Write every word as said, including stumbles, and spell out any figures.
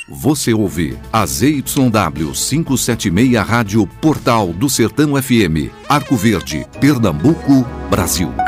Você ouve a Z Y W quinhentos e setenta e seis Rádio Portal do Sertão F M, Arco Verde, Pernambuco, Brasil.